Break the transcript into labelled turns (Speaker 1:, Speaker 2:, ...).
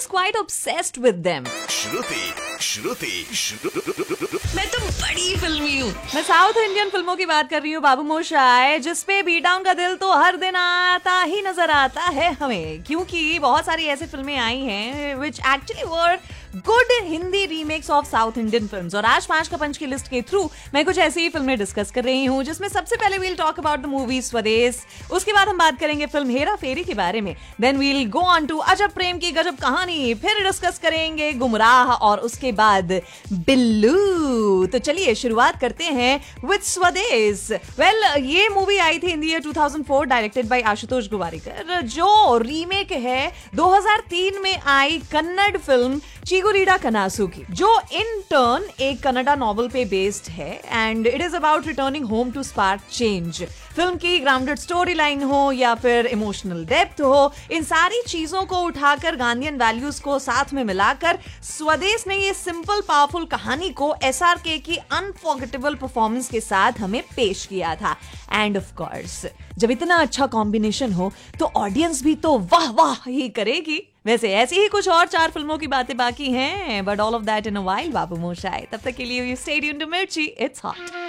Speaker 1: quite obsessed with them.
Speaker 2: मैं तो बड़ी फिल्मी हूँ।
Speaker 1: मैं साउथ इंडियन फिल्मों की बात कर रही हूँ बाबू मोशाय, जिसपे बीटाउन का दिल तो हर दिन आता ही नजर आता है हमें, क्योंकि बहुत सारी ऐसी फिल्में आई हैं which actually were good Hindi remakes of south Indian films. और आज 5 का पंच की लिस्ट के थ्रू मैं कुछ ऐसी ही फिल्में डिस्कस कर रही हूँ, जिसमें सबसे पहले we'll talk about the movie स्वदेश, उसके बाद हम बात करेंगे फिल्म हेरा फेरी के बारे में, then we'll go on to अजब प्रेम की गजब कहानी, फिर डिस्कस करेंगे गुमराह और उसके बाद बिल्लू। तो चलिए शुरुआत करते हैं विद स्वदेश। वेल, ये मूवी आई थी in the year 2004, directed by Ashutosh Gowariker, जो रीमेक है 2003 में आई कन्नड़ फिल्म चिगुरीडा कनासू की, जो इन टर्न एक कन्नड़ा नॉवल पे बेस्ड है and it is about returning home to spark change. Film की ग्राउंडेड स्टोरी लाइन हो या फिर इमोशनल डेप्थ हो, इन सारी चीजों को उठाकर गांधीयन वैल्यूज को साथ में मिलाकर स्वदेश ने ये सिंपल पावरफुल कहानी को एसआरके की अनफॉरगेटेबल परफॉर्मेंस के साथ हमें पेश किया था। एंड ऑफ कोर्स, जब इतना अच्छा कॉम्बिनेशन हो तो ऑडियंस भी तो वाह वाह ही करेगी। वैसे ऐसी ही कुछ और 4 फिल्मों की बातें बाकी हैं, but all of that in a while बाबू मोशाय। तब तक के लिए यू स्टे ट्यून्ड टू मिर्ची, इट्स हॉट।